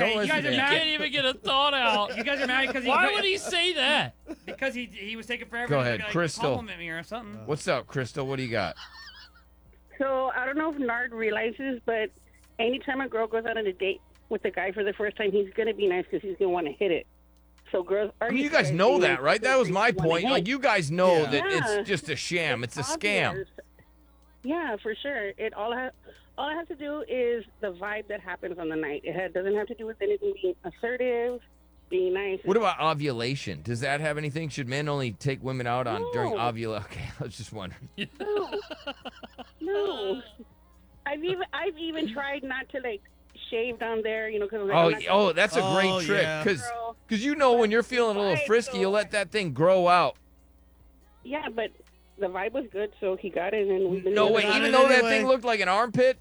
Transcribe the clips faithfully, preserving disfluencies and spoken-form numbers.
Hey, you listen guys to are him. mad. Can't even get a thought out. You guys are mad because he Why would he say that? because he he was taking forever Go to ahead, like, Crystal. compliment me or something. What's up, Crystal? What do you got? So I don't know if Nard realizes, but anytime a girl goes out on a date with a guy for the first time, he's gonna be nice because he's gonna want to hit it. So girls are. I mean, you guys know that, right? That was my point. Like, you guys know Yeah. that Yeah. it's just a sham. It's a scam. Obvious. Yeah, for sure. It all ha- all it has to do is the vibe that happens on the night. It ha- doesn't have to do with anything being assertive, being nice. What about ovulation? Does that have anything? Should men only take women out on during No. ovulation? Okay, I was just wondering. No, no. I've even I've even tried not to like shave down there, you know, because Oh, oh, that's a Oh, great trick. yeah. Because Girl. you know when you're feeling a little Right, frisky, you so- let that thing grow out. Yeah, but the vibe was good, so he got it, and we've been. No, together. wait, got even it though that anyway. thing looked like an armpit?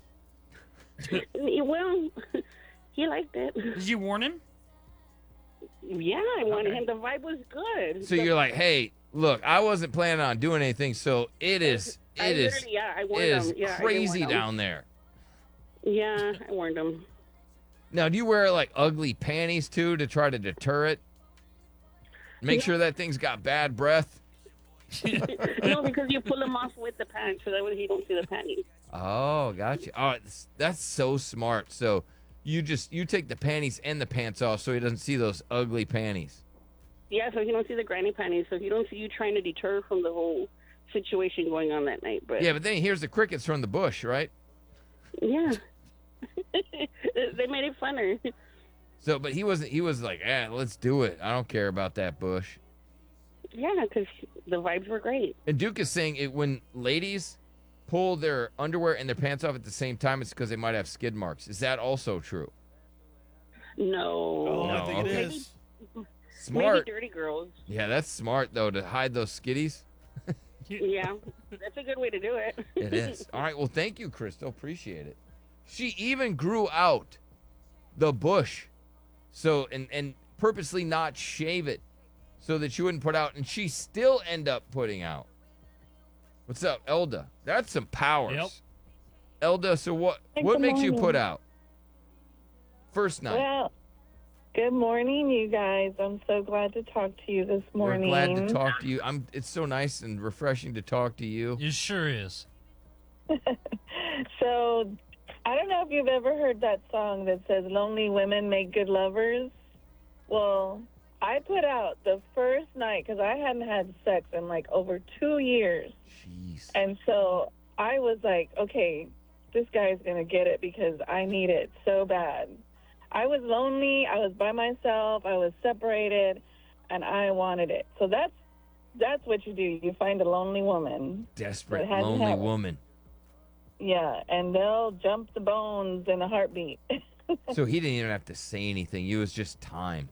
Well, he liked it. Did you warn him? Yeah, I wanted Okay. him. The vibe was good. So The- you're like, hey, look, I wasn't planning on doing anything, so it is, I it is, literally- yeah, I it warned is him. Yeah, I did crazy warn him. down there. Yeah, I warned him. Now, do you wear like ugly panties too to try to deter it? Make sure that thing's got bad breath. No, because you pull him off with the pants, so that way he don't see the panties. Oh, gotcha. Oh, it's, that's so smart. So you just you take the panties and the pants off so he doesn't see those ugly panties. Yeah, so he don't see the granny panties, so he don't see you trying to deter from the whole situation going on that night. But Yeah, but then he hears the crickets from the bush, right? yeah, they made it funner. So, but he wasn't. He was like, "Yeah, let's do it. I don't care about that bush." Yeah, because the vibes were great. And Duke is saying it when ladies pull their underwear and their pants off at the same time, it's because they might have skid marks. Is that also true? No, Oh, No, I think okay. it is. Smart. maybe dirty girls. Yeah, that's smart though to hide those skitties. Yeah, that's a good way to do it. It is. All right. Well, thank you, Crystal. Appreciate it. She even grew out the bush, so and and purposely not shave it, so that she wouldn't put out, and she still end up putting out. What's up, Elda? That's some powers. Yep. Elda, so what? Hey, What good makes you morning. put out? First night. Well, good morning, you guys. I'm so glad to talk to you this We're morning. glad to talk to you. I'm. It's so nice and refreshing to talk to you. It sure is. So, I don't know if you've ever heard that song that says "Lonely women make good lovers." Well, I put out the first night because I hadn't had sex in like over two years, Jeez. and so I was like, okay, this guy's gonna get it because I need it so bad. I was lonely. I was by myself. I was separated, and I wanted it. So that's that's what you do. You find a lonely woman. Desperate, It had to lonely happen. woman. Yeah, and they'll jump the bones in a heartbeat. So he didn't even have to say anything. It was just time.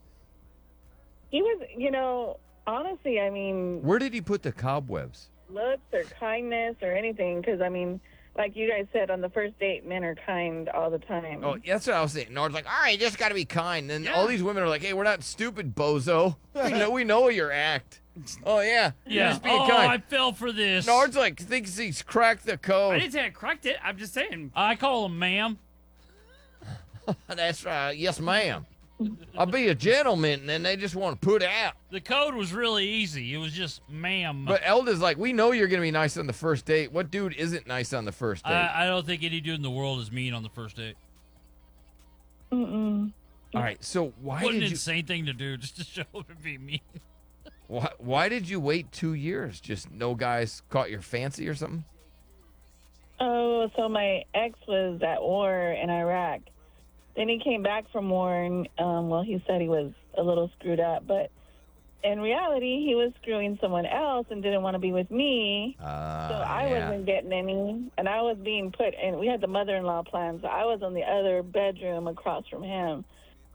He was, you know, honestly, I mean, Where did he put the cobwebs? looks or kindness or anything, because, I mean, like you guys said, on the first date, men are kind all the time. Oh, that's what I was saying. Nard's like, all right, you just got to be kind. And all Yeah. these women are like, hey, we're not stupid, bozo. We know, we know your act. Oh, yeah. You're Yeah. just being Oh, kind. I fell for this. Nard's like, thinks he's cracked the I code. didn't say I cracked it. I'm just saying. I call him ma'am. That's right. Yes, ma'am. I'll be a gentleman. And then they just want to put out. The code was really easy. It was just ma'am. But Elda's like, we know you're going to be nice on the first date. What dude isn't nice on the first date? I, I don't think any dude in the world is mean on the first date. Mm-mm. all right. So why What an did you insane thing to do, just to show up and be mean. why, why did you wait two years? Just no guys caught your fancy or something? Oh, so my ex was at war in Iraq. Then he came back from war, and, um, well, he said he was a little screwed up, but in reality, he was screwing someone else and didn't want to be with me. Uh, So I yeah. wasn't getting any, and I was being put in. We had the mother-in-law plan, so I was in the other bedroom across from him.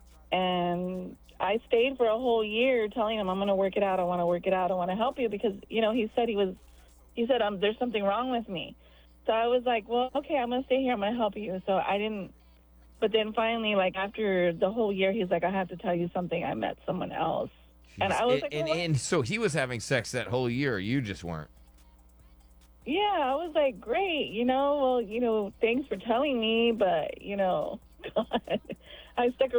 And I stayed for a whole year telling him, I'm going to work it out. I want to work it out. I want to help you because, you know, he said he was, he said, um, there's something wrong with me. So I was like, well, okay, I'm going to stay here. I'm going to help you. So I didn't, but then finally, like after the whole year, he's like, I have to tell you something. I met someone else. And I was and, like, and, well, and so he was having sex that whole year. You just weren't. yeah, I was like, great, you know, well, you know, thanks for telling me, but, you know, God, I stuck